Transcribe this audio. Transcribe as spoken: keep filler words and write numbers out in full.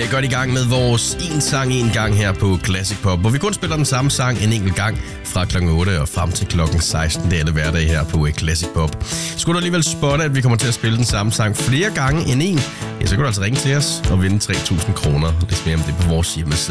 øh, godt i gang med vores en sang en gang her på Classic Pop, hvor vi kun spiller den samme sang en enkelt gang fra klokken otte og frem til klokken seksten. Det er alle hverdag her på Classic Pop. Skulle du alligevel spotte, at vi kommer til at spille den samme sang flere gange end en, ja, så kan du altså ringe til os og vinde tre tusind kroner. Det smager om det på vores hjemmeside.